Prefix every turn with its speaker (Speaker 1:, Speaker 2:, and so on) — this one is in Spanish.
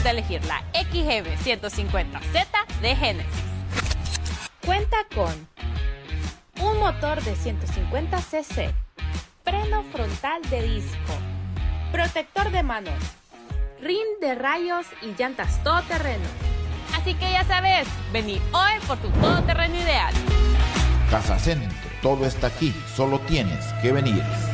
Speaker 1: de elegir la XM 150Z de Genesis.
Speaker 2: Cuenta con un motor de 150 cc, freno frontal de disco, protector de manos, rin de rayos y llantas todoterreno.
Speaker 1: Así que ya sabes, vení hoy por tu todoterreno ideal.
Speaker 3: Casa Centro, todo está aquí, solo tienes que venir.